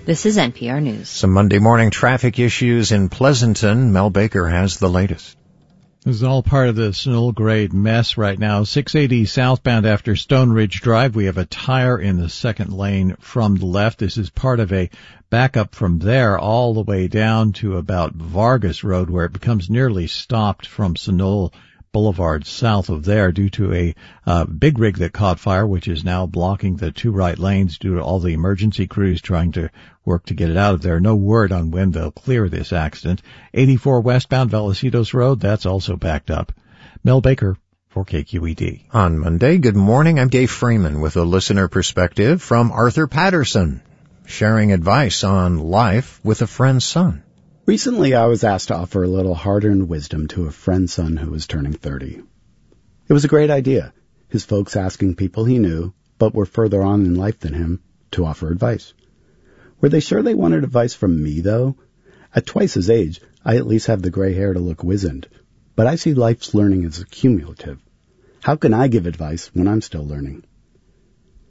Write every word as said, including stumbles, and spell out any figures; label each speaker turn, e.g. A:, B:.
A: This is N P R News.
B: Some Monday morning traffic issues in Pleasanton. Mel Baker has the latest.
C: This is all part of the snow grade mess right now. six eighty southbound after Stone Ridge Drive. We have a tire in the second lane from the left. This is part of a backup from there all the way down to about Vargas Road, where it becomes nearly stopped from Sunol Boulevard south of there due to a uh, big rig that caught fire, which is now blocking the two right lanes due to all the emergency crews trying to work to get it out of there. No word on when they'll clear this accident. eighty-four westbound Vallecillos Road, that's also backed up. Mel Baker for K Q E D.
B: On Monday, good morning. I'm Dave Freeman with a listener perspective from Arthur Patterson, sharing advice on life with a friend's son.
D: Recently, I was asked to offer a little hard-earned wisdom to a friend's son who was turning thirty. It was a great idea, his folks asking people he knew, but were further on in life than him, to offer advice. Were they sure they wanted advice from me, though? At twice his age, I at least have the gray hair to look wizened, but I see life's learning as cumulative. How can I give advice when I'm still learning?